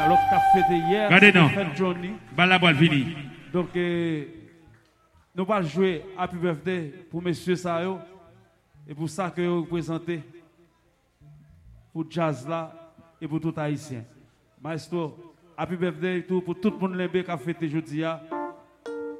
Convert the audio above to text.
Alors que tu as fêté hier, regardez non. fête Johnny. La boîte fini. Donc, nous allons jouer Happy Birthday pour messieurs Sayo. Et pour ça que vous représentez. Pour jazz là et pour tout haïtien. Maestro, Happy Birthday pour tout le monde qui a fêté aujourd'hui.